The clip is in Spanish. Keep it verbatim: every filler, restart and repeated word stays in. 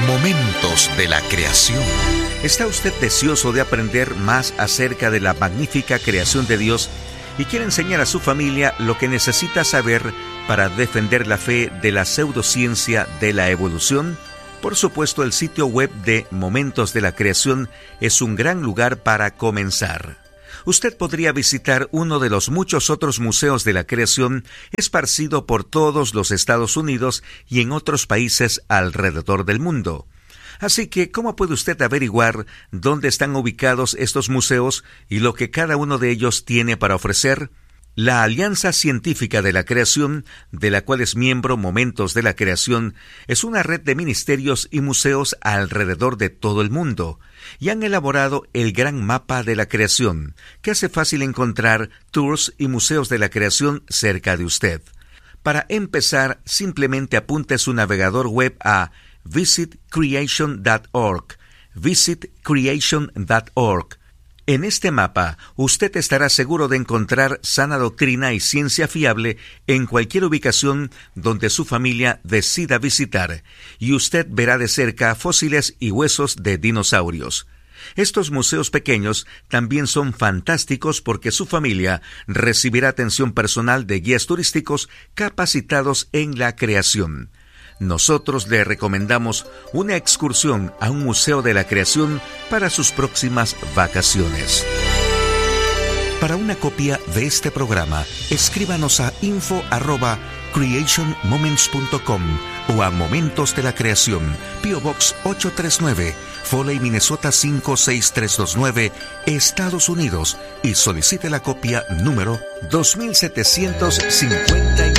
Momentos de la creación. ¿Está usted deseoso de aprender más acerca de la magnífica creación de Dios y quiere enseñar a su familia lo que necesita saber para defender la fe de la pseudociencia de la evolución? Por supuesto, el sitio web de Momentos de la Creación es un gran lugar para comenzar. Usted podría visitar uno de los muchos otros museos de la creación esparcido por todos los Estados Unidos y en otros países alrededor del mundo. Así que, ¿cómo puede usted averiguar dónde están ubicados estos museos y lo que cada uno de ellos tiene para ofrecer? La Alianza Científica de la Creación, de la cual es miembro Momentos de la Creación, es una red de ministerios y museos alrededor de todo el mundo, y han elaborado el Gran Mapa de la Creación, que hace fácil encontrar tours y museos de la creación cerca de usted. Para empezar, simplemente apunte su navegador web a visit creation punto org, visit creation punto org. En este mapa, usted estará seguro de encontrar sana doctrina y ciencia fiable en cualquier ubicación donde su familia decida visitar, y usted verá de cerca fósiles y huesos de dinosaurios. Estos museos pequeños también son fantásticos porque su familia recibirá atención personal de guías turísticos capacitados en la creación. Nosotros le recomendamos una excursión a un museo de la creación para sus próximas vacaciones. Para una copia de este programa, escríbanos a info arroba creation moments punto com o a Momentos de la Creación, P O Box ocho tres nueve, Foley, Minnesota cinco seis tres dos nueve, Estados Unidos, y solicite la copia número dos mil setecientos cincuenta.